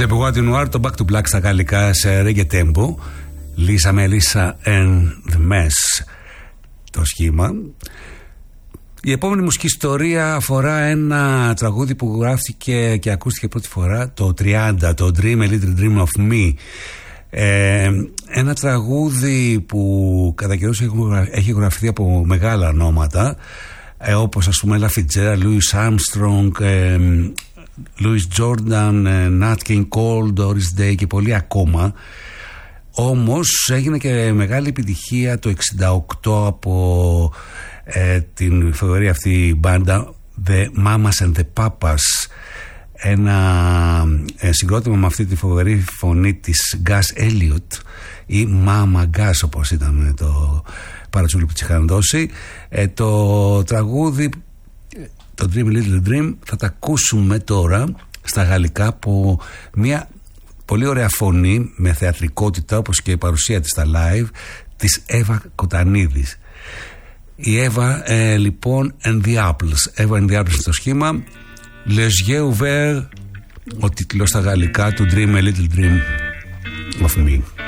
Σε Boîte du Noir, το Back to Black στα γαλλικά σε reggae tempo. Lisa Melissa and the Mess, το σχήμα. Η επόμενη μουσική ιστορία αφορά ένα τραγούδι που γράφτηκε και ακούστηκε πρώτη φορά το 30, το Dream a Little Dream of Me. Ένα τραγούδι που κατά καιρούς έχει γραφτεί από μεγάλα ονόματα, όπως ας πούμε Ella Fitzgerald, Louis Armstrong, Louis Jordan, Nat King Cole, Doris Day και πολλοί ακόμα. Όμως έγινε και μεγάλη επιτυχία το 68 από την φοβερή αυτή μπάντα The Mamas and the Papas, ένα συγκρότημα με αυτή τη φοβερή φωνή της Gus Elliot ή Mama Gus όπως ήταν το παρατσούλι που της είχαν δώσει. Το τραγούδι, το Dream a Little Dream, θα τα ακούσουμε τώρα στα γαλλικά από μια πολύ ωραία φωνή με θεατρικότητα, όπως και η παρουσία της στα live, της Εύα Κοτανίδης. Η Εύα λοιπόν and the Apples. Εύα and the Apples στο σχήμα. Les yeux ouverts, ο τίτλος στα γαλλικά του Dream a Little Dream of Me.